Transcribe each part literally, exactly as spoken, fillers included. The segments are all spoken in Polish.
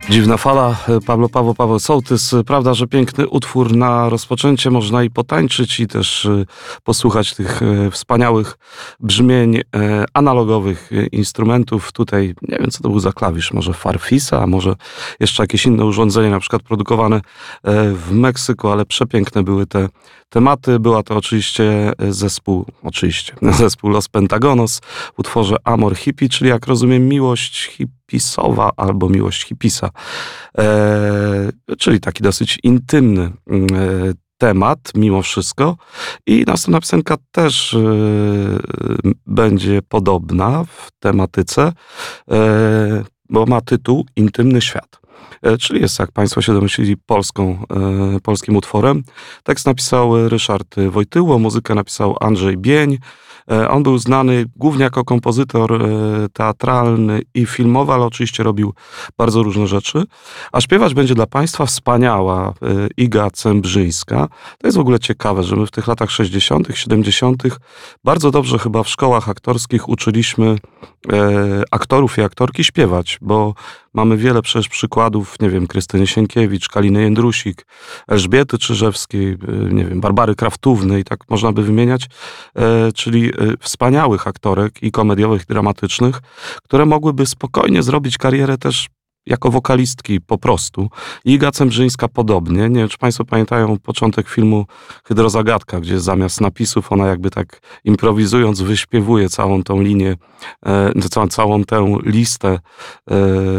Dziwna fala, Pablo Paweł, Paweł Sołtys. Prawda, że piękny utwór na rozpoczęcie, można i potańczyć i też posłuchać tych wspaniałych brzmień analogowych instrumentów. Tutaj nie wiem, co to był za klawisz, może Farfisa, a może jeszcze jakieś inne urządzenie, na przykład produkowane w Meksyku, ale przepiękne były te tematy. Była to oczywiście zespół, oczywiście, zespół Los Pentagonos w utworze Amor Hippie, czyli jak rozumiem miłość hipisowa albo miłość hipisa, e, czyli taki dosyć intymny e, temat mimo wszystko. I następna piosenka też e, będzie podobna w tematyce, e, bo ma tytuł Intymny Świat. Czyli jest, jak Państwo się domyślili, polską, e, polskim utworem. Tekst napisał Ryszard Wojtyło, muzykę napisał Andrzej Bień. E, on był znany głównie jako kompozytor e, teatralny i filmowy, ale oczywiście robił bardzo różne rzeczy. A śpiewać będzie dla Państwa wspaniała e, Iga Cembrzyńska. To jest w ogóle ciekawe, że my w tych latach sześćdziesiątych, siedemdziesiątych bardzo dobrze chyba w szkołach aktorskich uczyliśmy e, aktorów i aktorki śpiewać, bo mamy wiele przecież przykładów, nie wiem, Krystyny Sienkiewicz, Kaliny Jędrusik, Elżbiety Czyżewskiej, nie wiem, Barbary Kraftówny i tak można by wymieniać, e, czyli e, wspaniałych aktorek i komediowych, i dramatycznych, które mogłyby spokojnie zrobić karierę też jako wokalistki po prostu. Iga Cembrzyńska podobnie. Nie wiem, czy Państwo pamiętają początek filmu Hydrozagadka, gdzie zamiast napisów ona jakby tak improwizując wyśpiewuje całą tą linię, e, całą, całą tę listę e,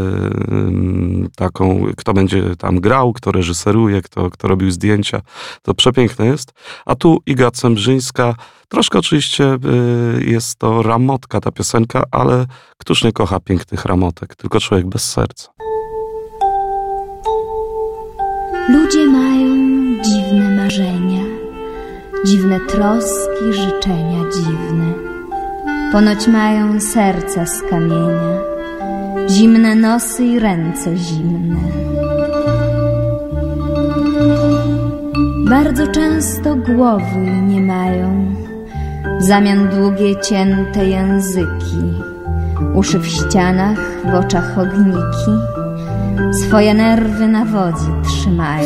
taką, kto będzie tam grał, kto reżyseruje, kto, kto robił zdjęcia. To przepiękne jest. A tu Iga Cembrzyńska, troszkę oczywiście y, jest to ramotka ta piosenka, ale któż nie kocha pięknych ramotek? Tylko człowiek bez serca. Ludzie mają dziwne marzenia, dziwne troski, życzenia dziwne. Ponoć mają serca z kamienia, zimne nosy i ręce zimne. Bardzo często głowy nie mają, w zamian długie, cięte języki, uszy w ścianach, w oczach ogniki, swoje nerwy na wodzy trzymają.